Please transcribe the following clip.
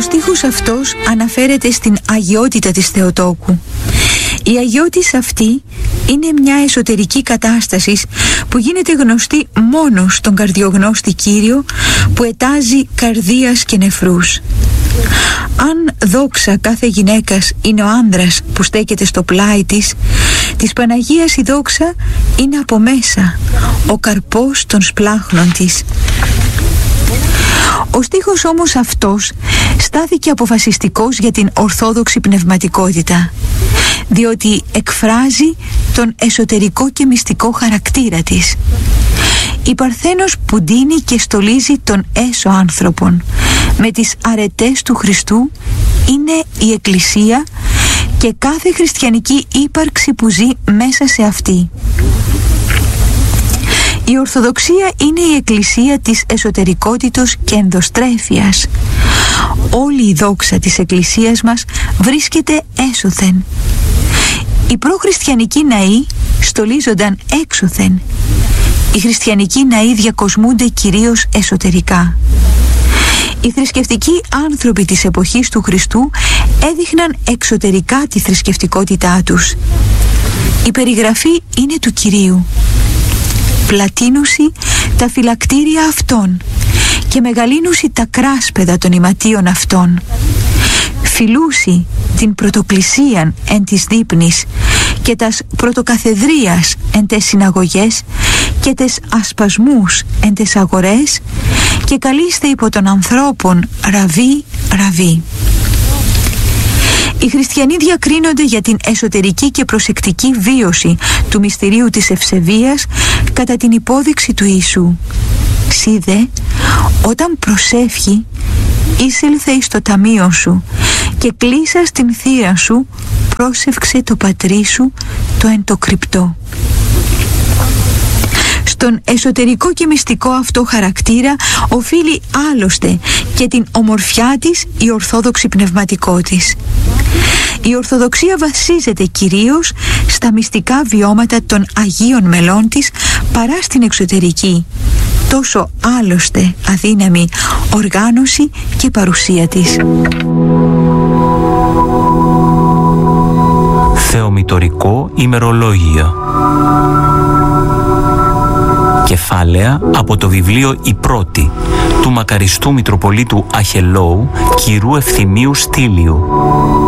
στίχος αυτός αναφέρεται στην αγιότητα της Θεοτόκου. Η αγιότης αυτή είναι μια εσωτερική κατάσταση που γίνεται γνωστή μόνο στον καρδιογνώστη Κύριο, που ετάζει καρδίας και νεφρούς. Αν δόξα κάθε γυναίκας είναι ο άνδρας που στέκεται στο πλάι της Παναγίας η δόξα είναι από μέσα, ο καρπός των σπλάχνων της. Ο στίχος όμως αυτός στάθηκε αποφασιστικός για την ορθόδοξη πνευματικότητα, διότι εκφράζει τον εσωτερικό και μυστικό χαρακτήρα της. Η Παρθένος που ντύνει και στολίζει τον έσω άνθρωπον με τις αρετές του Χριστού είναι η Εκκλησία και κάθε χριστιανική ύπαρξη που ζει μέσα σε αυτή. Η Ορθοδοξία είναι η Εκκλησία της εσωτερικότητος και ενδοστρέφειας. Όλη η δόξα της Εκκλησίας μας βρίσκεται έσωθεν. Οι προχριστιανικοί ναοί στολίζονταν έξωθεν. Οι χριστιανικοί ναοί διακοσμούνται κυρίως εσωτερικά. Οι θρησκευτικοί άνθρωποι της εποχής του Χριστού έδειχναν εξωτερικά τη θρησκευτικότητά τους. Η περιγραφή είναι του Κυρίου. Πλατίνουσι τα φυλακτήρια αυτών και μεγαλύνουσι τα κράσπεδα των ηματίων αυτών. Φιλούσι την πρωτοκλησίαν εν της δείπνης και τας πρωτοκαθεδρίας εν τες συναγωγές και τες ασπασμούς εν τες αγορές και καλείστε υπό των ανθρώπων ραβί, ραβί. Οι χριστιανοί διακρίνονται για την εσωτερική και προσεκτική βίωση του μυστηρίου της ευσεβίας κατά την υπόδειξη του Ιησού. Σίδε, όταν προσεύχει, είσελθε εις το ταμείο σου και κλείσα στην θύρα σου, πρόσευξε το πατρί σου το εν το κρυπτό. Στον εσωτερικό και μυστικό αυτό χαρακτήρα οφείλει άλλωστε και την ομορφιά της η ορθόδοξη πνευματικότης. Η Ορθοδοξία βασίζεται κυρίως στα μυστικά βιώματα των Αγίων μελών της παρά στην εξωτερική, τόσο άλλωστε αδύναμη οργάνωση και παρουσία της. Θεομητορικό ημερολόγιο. Κεφάλαια από το βιβλίο «Η Πρώτη» του μακαριστού Μητροπολίτου Αχελώου κ. Ευθυμίου Στήλιου.